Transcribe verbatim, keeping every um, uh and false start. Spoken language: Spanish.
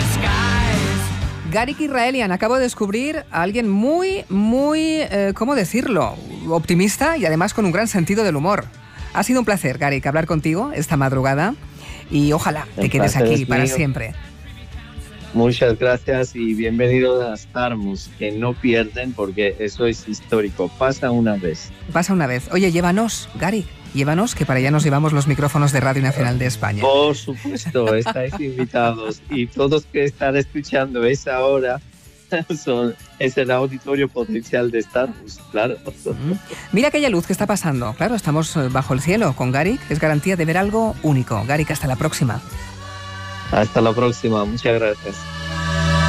Garik Israelian, acabo de descubrir a alguien muy, muy, eh, ¿cómo decirlo? Optimista y además con un gran sentido del humor. Ha sido un placer, Garik, hablar contigo esta madrugada y ojalá te El quedes placer aquí es para mío. siempre. Muchas gracias y bienvenidos a Starmus, que no pierden porque eso es histórico. Pasa una vez. Pasa una vez. Oye, llévanos, Garik, llévanos, que para allá nos llevamos los micrófonos de Radio Nacional de España. Por supuesto, estáis invitados y todos que están escuchando esa hora son, es el auditorio potencial de Starmus, claro. Mira aquella luz que está pasando. Claro, estamos bajo el cielo con Garik. Es garantía de ver algo único. Garik, hasta la próxima. Hasta la próxima. Muchas gracias.